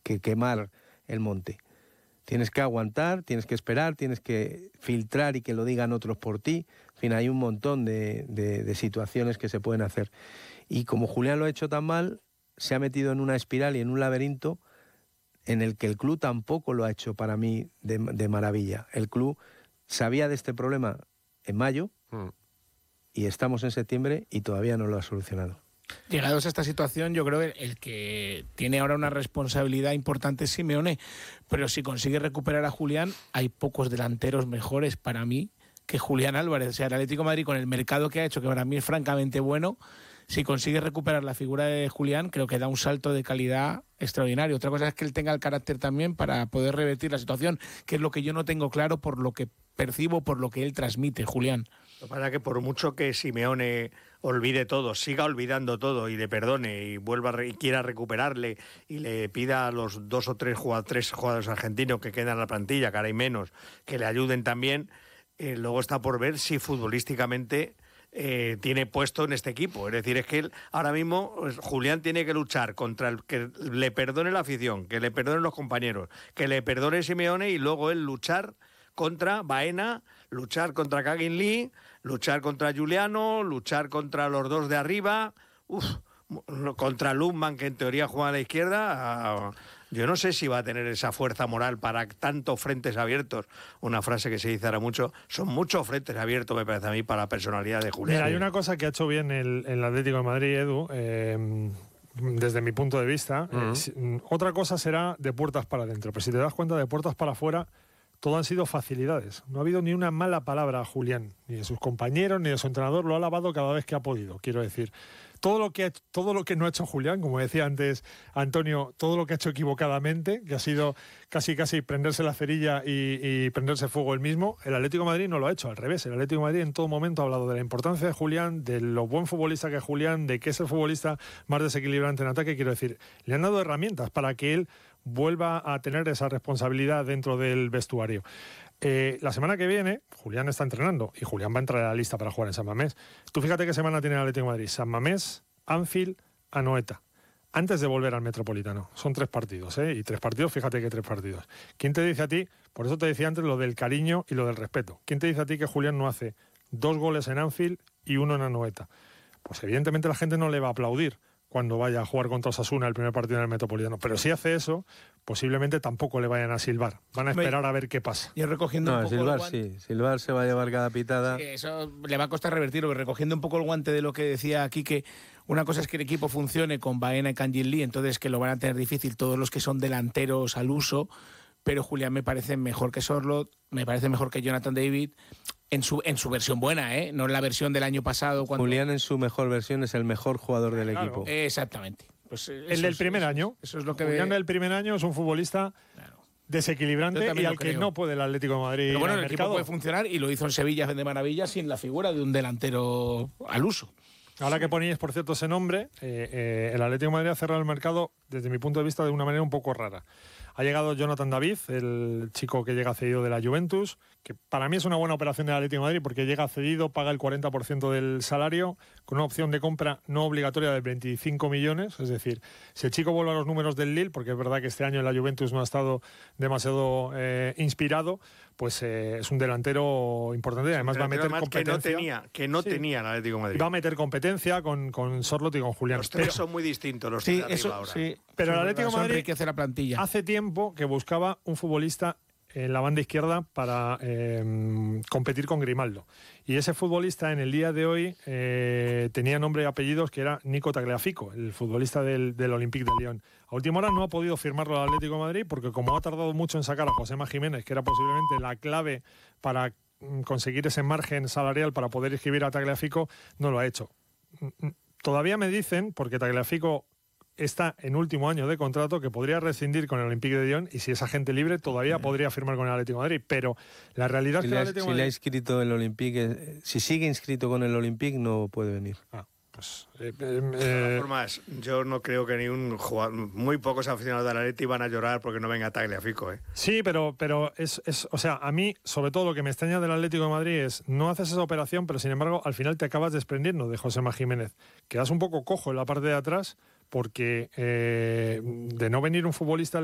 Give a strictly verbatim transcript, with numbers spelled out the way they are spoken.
que quemar el monte. Tienes que aguantar, tienes que esperar, tienes que filtrar y que lo digan otros por ti. En fin, hay un montón de, de, de situaciones que se pueden hacer. Y como Julián lo ha hecho tan mal, se ha metido en una espiral y en un laberinto en el que el club tampoco lo ha hecho para mí de, de maravilla. El club sabía de este problema en mayo mm. y estamos en septiembre y todavía no lo ha solucionado. Llegados a esta situación, yo creo que el que tiene ahora una responsabilidad importante es Simeone, pero si consigue recuperar a Julián, hay pocos delanteros mejores para mí que Julián Álvarez. O sea, el Atlético de Madrid, con el mercado que ha hecho, que para mí es francamente bueno, si consigue recuperar la figura de Julián, creo que da un salto de calidad extraordinario. Otra cosa es que él tenga el carácter también para poder revertir la situación, que es lo que yo no tengo claro por lo que percibo, por lo que él transmite, Julián. Lo que pasa es que por mucho que Simeone olvide todo, siga olvidando todo y le perdone y vuelva y quiera recuperarle y le pida a los dos o tres jugadores, tres jugadores argentinos que quedan en la plantilla, que ahora hay menos, que le ayuden también, eh, luego está por ver si futbolísticamente eh, tiene puesto en este equipo. Es decir, es que él, ahora mismo pues, Julián tiene que luchar contra el que le perdone la afición, que le perdonen los compañeros, que le perdone Simeone y luego él luchar contra Baena, luchar contra Kangin Lee, luchar contra Giuliano, luchar contra los dos de arriba, uf, contra Lundman, que en teoría juega a la izquierda. Yo no sé si va a tener esa fuerza moral para tantos frentes abiertos. Una frase que se dice ahora mucho, son muchos frentes abiertos, me parece a mí, para la personalidad de Julián. Mira, hay una cosa que ha hecho bien el, el Atlético de Madrid, Edu, eh, desde mi punto de vista. Uh-huh. eh, otra cosa será de puertas para adentro, pero si te das cuenta, de puertas para afuera, todo han sido facilidades. No ha habido ni una mala palabra a Julián, ni de sus compañeros, ni de su entrenador. Lo ha alabado cada vez que ha podido, quiero decir. Todo lo que ha, todo lo que no ha hecho Julián, como decía antes Antonio, todo lo que ha hecho equivocadamente, que ha sido casi casi prenderse la cerilla y, y prenderse fuego él mismo, el Atlético de Madrid no lo ha hecho, al revés. El Atlético de Madrid en todo momento ha hablado de la importancia de Julián, de lo buen futbolista que es Julián, de que es el futbolista más desequilibrante en ataque. Quiero decir, le han dado herramientas para que él vuelva a tener esa responsabilidad dentro del vestuario. Eh, la semana que viene, Julián está entrenando y Julián va a entrar a la lista para jugar en San Mamés. Tú fíjate qué semana tiene el Atlético de Madrid: San Mamés, Anfield, Anoeta, antes de volver al Metropolitano. Son tres partidos, ¿eh? Y tres partidos, fíjate que tres partidos. ¿Quién te dice a ti? Por eso te decía antes lo del cariño y lo del respeto. ¿Quién te dice a ti que Julián no hace dos goles en Anfield y uno en Anoeta? Pues evidentemente la gente no le va a aplaudir cuando vaya a jugar contra Osasuna el primer partido en el Metropolitano. Pero si hace eso, posiblemente tampoco le vayan a silbar. Van a esperar a ver qué pasa. Y recogiendo no, un poco silbar el guante, sí. Silbar se va a llevar cada pitada. Sí, eso le va a costar revertirlo. Recogiendo un poco el guante de lo que decía aquí, que una cosa es que el equipo funcione con Baena y Kangin Lee, entonces que lo van a tener difícil todos los que son delanteros al uso, pero Julián me parece mejor que Sorloth, me parece mejor que Jonathan David, en su en su versión buena, ¿eh? No en la versión del año pasado. Cuando... Julián en su mejor versión es el mejor jugador del claro. equipo. Exactamente. Pues el del primer eso, año. Eso es lo que Julián ve... del primer año es un futbolista claro. desequilibrante y al que no puede el Atlético de Madrid. Pero bueno, el mercado. equipo puede funcionar y lo hizo en Sevilla de maravilla sin la figura de un delantero al uso. Ahora que ponéis, por cierto, ese nombre, eh, eh, el Atlético de Madrid ha cerrado el mercado, desde mi punto de vista, de una manera un poco rara. Ha llegado Jonathan David, el chico que llega cedido de la Juventus, que para mí es una buena operación del Atlético de Madrid porque llega cedido, paga el cuarenta por ciento del salario, con una opción de compra no obligatoria de veinticinco millones. Es decir, si el chico vuelve a los números del Lille, porque es verdad que este año en la Juventus no ha estado demasiado eh, inspirado, pues eh, es un delantero importante y además va a meter competencia. Que no tenía, que no sí. tenía el Atlético de Madrid. Va a meter competencia con, con Sorloth y con Julián. Los tres pero, son muy distintos, los tres sí, de eso, ahora. Sí, pero el Atlético de Madrid enriquece la plantilla. Hace tiempo que buscaba un futbolista en la banda izquierda para eh, competir con Grimaldo. Y ese futbolista en el día de hoy eh, tenía nombre y apellidos, que era Nico Tagliafico, el futbolista del, del Olympique de Lyon. A última hora no ha podido firmarlo el Atlético de Madrid porque como ha tardado mucho en sacar a Josema Jiménez, que era posiblemente la clave para conseguir ese margen salarial para poder inscribir a Tagliafico, no lo ha hecho. Todavía me dicen, porque Tagliafico está en último año de contrato, que podría rescindir con el Olympique de Lyon y si es agente libre todavía podría firmar con el Atlético de Madrid, pero la realidad si es que le, el Atlético si de Madrid... le ha inscrito el Olympique, si sigue inscrito con el Olympique no puede venir. Ah, pues, eh, eh, de todas formas, yo no creo que ni un jugador, muy pocos aficionados del Atleti van a llorar porque no venga Tagliafico, ¿eh? Sí, pero, pero es, es, o sea, a mí, sobre todo lo que me extraña del Atlético de Madrid es, no haces esa operación, pero sin embargo, al final te acabas desprendiendo de Josema Jiménez. Quedas un poco cojo en la parte de atrás porque eh, de no venir un futbolista